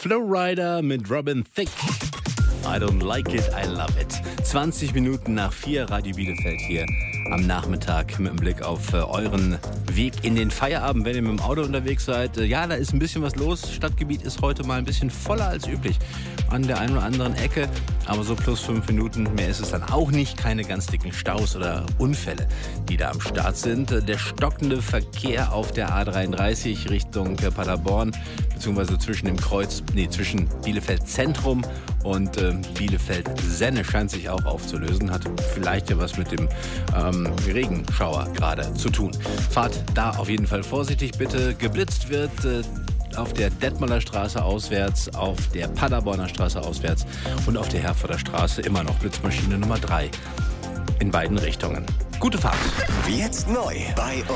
Flowrider mit Robin Thicke. I don't like it, I love it. 20 Minuten nach 4, Radio Bielefeld hier am Nachmittag mit dem Blick auf euren Weg in den Feierabend, wenn ihr mit dem Auto unterwegs seid. Ja, da ist ein bisschen was los. Stadtgebiet ist heute mal ein bisschen voller als üblich an der einen oder anderen Ecke. Aber so plus 5 Minuten, mehr ist es dann auch nicht. Keine ganz dicken Staus oder Unfälle, die da am Start sind. Der stockende Verkehr auf der A33 Richtung Paderborn, beziehungsweise zwischen Bielefeld Zentrum und Bielefeld-Senne scheint sich auch aufzulösen. Hat vielleicht ja was mit dem Regenschauer gerade zu tun. Fahrt da auf jeden Fall vorsichtig bitte. Geblitzt wird auf der Detmolder Straße auswärts, auf der Paderborner Straße auswärts und auf der Herforder Straße immer noch Blitzmaschine Nummer 3 in beiden Richtungen. Gute Fahrt. Jetzt neu bei